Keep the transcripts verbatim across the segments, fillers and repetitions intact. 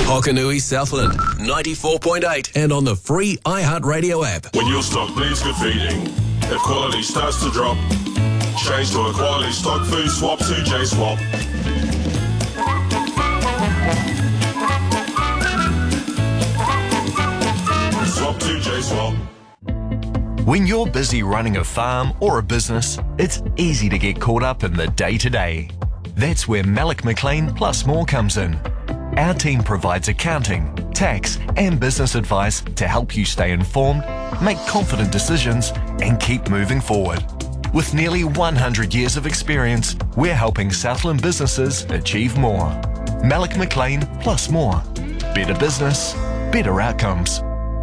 Hokanui Southland, ninety-four point eight, and on the free iHeartRadio app. When your stock needs good feeding, if quality starts to drop, change to a quality stock food swap to J-Swap. Swap to J-Swap. When you're busy running a farm or a business, it's easy to get caught up in the day-to-day. That's where Malik McLean Plus More comes in. Our team provides accounting, tax and business advice to help you stay informed, make confident decisions and keep moving forward. With nearly one hundred years of experience, we're helping Southland businesses achieve more. Malik McLean Plus More. Better business, better outcomes.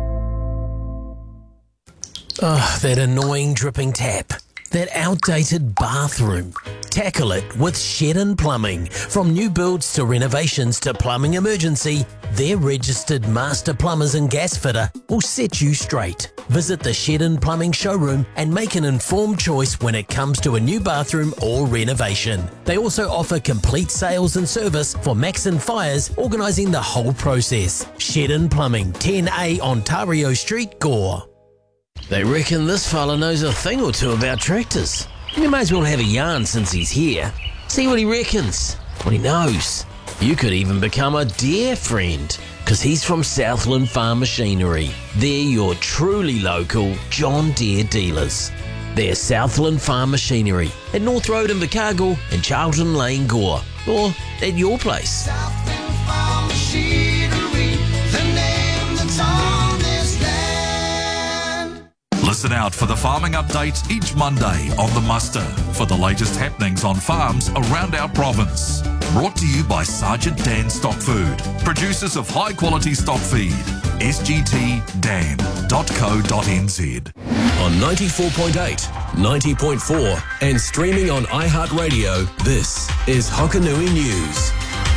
Oh, that annoying dripping tap. That outdated bathroom. Tackle it with Shedden Plumbing. From new builds to renovations to plumbing emergency, their registered master plumbers and gas fitter will set you straight. Visit the Shedden Plumbing showroom and make an informed choice when it comes to a new bathroom or renovation. They also offer complete sales and service for Maxon Fires, organising the whole process. Shedden Plumbing, ten A Ontario Street, Gore. They reckon this fella knows a thing or two about tractors. You may as well have a yarn since he's here. See what he reckons, what he knows. You could even become a dear friend, because he's from Southland Farm Machinery. They're your truly local John Deere dealers. They're Southland Farm Machinery at North Road in Invercargill and Charlton Lane, Gore. Or at your place. Southland Farm Machinery, the name that's on this land. Listen out for the farming updates each Monday on The Muster for the latest happenings on farms around our province. Brought to you by Sergeant Dan Stock Food, producers of high quality stock feed. s g t dan dot co dot n z. On ninety-four point eight, ninety point four, and streaming on iHeartRadio, this is Hokanui News.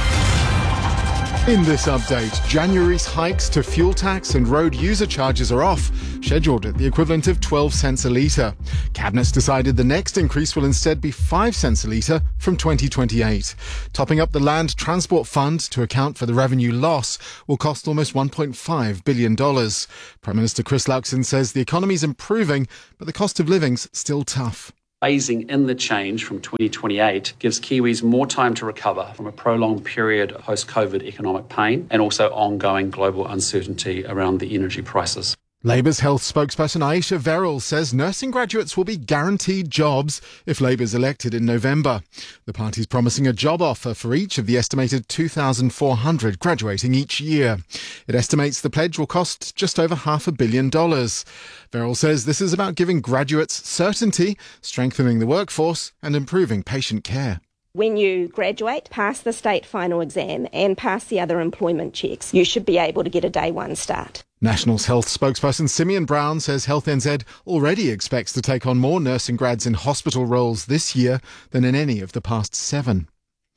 In this update, January's hikes to fuel tax and road user charges are off, scheduled at the equivalent of twelve cents a litre. Cabinet's decided the next increase will instead be five cents a litre from twenty twenty-eight. Topping up the Land Transport Fund to account for the revenue loss will cost almost one point five billion dollars. Prime Minister Chris Luxon says the economy's improving, but the cost of living's still tough. Phasing in the change from twenty twenty-eight gives Kiwis more time to recover from a prolonged period of post-COVID economic pain and also ongoing global uncertainty around the energy prices. Labour's health spokesperson Aisha Verrill says nursing graduates will be guaranteed jobs if Labour's elected in November. The party's promising a job offer for each of the estimated two thousand four hundred graduating each year. It estimates the pledge will cost just over half a billion dollars. Verrill says this is about giving graduates certainty, strengthening the workforce and improving patient care. When you graduate, pass the state final exam and pass the other employment checks, you should be able to get a day one start. National's health spokesperson Simeon Brown says Health N Z already expects to take on more nursing grads in hospital roles this year than in any of the past seven.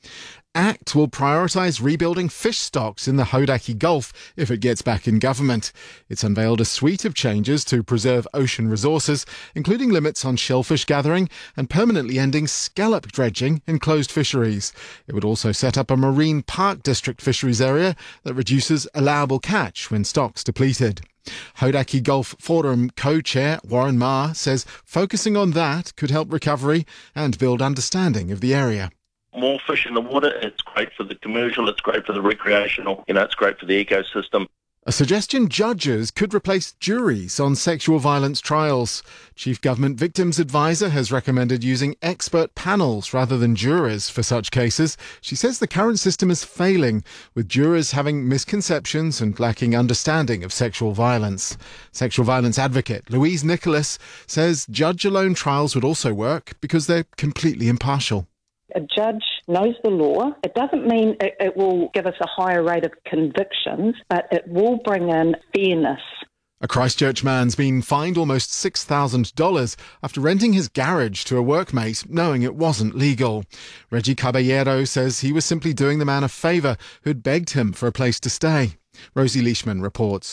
ACT will prioritise rebuilding fish stocks in the Hauraki Gulf if it gets back in government. It's unveiled a suite of changes to preserve ocean resources, including limits on shellfish gathering and permanently ending scallop dredging in closed fisheries. It would also set up a marine park district fisheries area that reduces allowable catch when stocks depleted. Hauraki Gulf Forum co-chair Warren Ma says focusing on that could help recovery and build understanding of the area. More fish in the water, it's great for the commercial, it's great for the recreational, you know, it's great for the ecosystem. A suggestion judges could replace juries on sexual violence trials. Chief Government Victims Advisor has recommended using expert panels rather than jurors for such cases. She says the current system is failing, with jurors having misconceptions and lacking understanding of sexual violence. Sexual violence advocate Louise Nicholas says judge-alone trials would also work because they're completely impartial. A judge knows the law. It doesn't mean it, it will give us a higher rate of convictions, but it will bring in fairness. A Christchurch man's been fined almost six thousand dollars after renting his garage to a workmate, knowing it wasn't legal. Reggie Caballero says he was simply doing the man a favour who'd begged him for a place to stay. Rosie Leishman reports.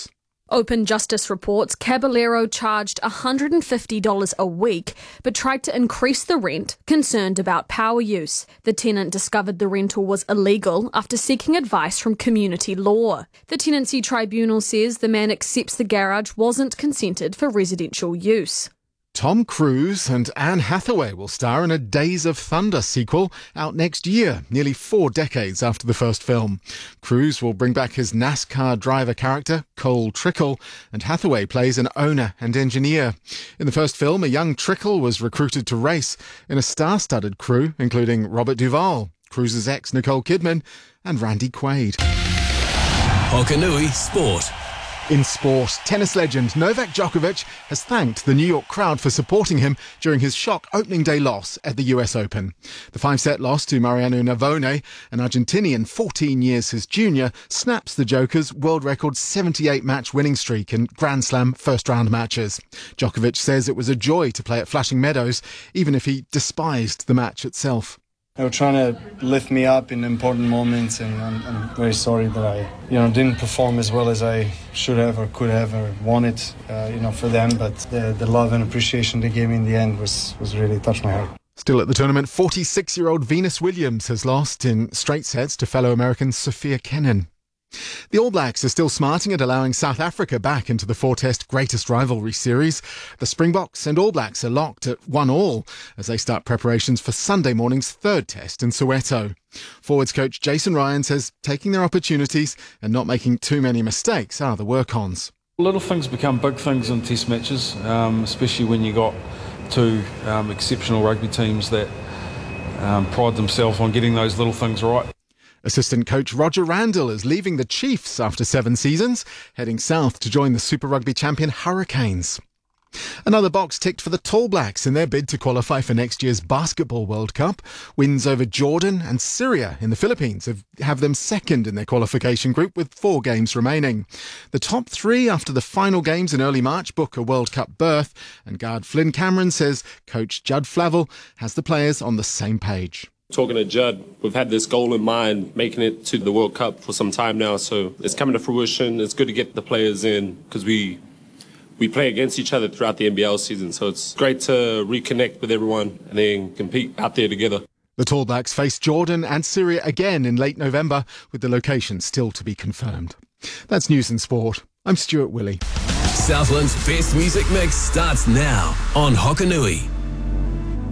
Open Justice reports Caballero charged one hundred fifty dollars a week but tried to increase the rent, concerned about power use. The tenant discovered the rental was illegal after seeking advice from community law. The Tenancy Tribunal says the man accepts the garage wasn't consented for residential use. Tom Cruise and Anne Hathaway will star in a Days of Thunder sequel out next year, nearly four decades after the first film. Cruise will bring back his NASCAR driver character, Cole Trickle, and Hathaway plays an owner and engineer. In the first film, a young Trickle was recruited to race in a star-studded crew, including Robert Duvall, Cruise's ex Nicole Kidman, and Randy Quaid. Hokanui Sport. In sport, tennis legend Novak Djokovic has thanked the New York crowd for supporting him during his shock opening day loss at the U S Open. The five-set loss to Mariano Navone, an Argentinian fourteen years his junior, snaps the Joker's world record seventy-eight match winning streak in Grand Slam first-round matches. Djokovic says it was a joy to play at Flushing Meadows, even if he despised the match itself. They were trying to lift me up in important moments, and I'm, I'm very sorry that I, you know, didn't perform as well as I should have or could have or wanted, uh, you know, for them. But the, the love and appreciation they gave me in the end was, was really touched my heart. Still at the tournament, forty-six-year-old Venus Williams has lost in straight sets to fellow American Sophia Kenin. The All Blacks are still smarting at allowing South Africa back into the four-test greatest rivalry series. The Springboks and All Blacks are locked at one all as they start preparations for Sunday morning's third test in Soweto. Forwards coach Jason Ryan says taking their opportunities and not making too many mistakes are the work-ons. Little things become big things in test matches, um, especially when you got two um, exceptional rugby teams that um, pride themselves on getting those little things right. Assistant coach Roger Randall is leaving the Chiefs after seven seasons, heading south to join the Super Rugby champion Hurricanes. Another box ticked for the Tall Blacks in their bid to qualify for next year's Basketball World Cup. Wins over Jordan and Syria in the Philippines have, have them second in their qualification group with four games remaining. The top three after the final games in early March book a World Cup berth, and guard Flynn Cameron says coach Judd Flavel has the players on the same page. Talking to Judd, we've had this goal in mind, making it to the World Cup for some time now, so it's coming to fruition. It's good to get the players in because we we play against each other throughout the N B L season, so it's great to reconnect with everyone and then compete out there together. The Tall Blacks face Jordan and Syria again in late November, with the location still to be confirmed. That's News and Sport. I'm Stuart Willey. Southland's best music mix starts now on Hokanui.